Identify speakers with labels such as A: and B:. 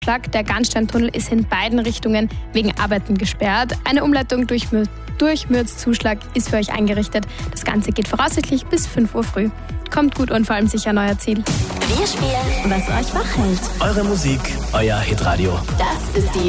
A: Der Garnsteintunnel ist in beiden Richtungen wegen Arbeiten gesperrt. Eine Umleitung durch Mürzzuschlag ist für euch eingerichtet. Das Ganze geht voraussichtlich bis 5 Uhr früh. Kommt gut und vor allem sicher an euer Ziel.
B: Wir spielen, was euch wach hält.
C: Eure Musik, euer Hitradio.
B: Das ist die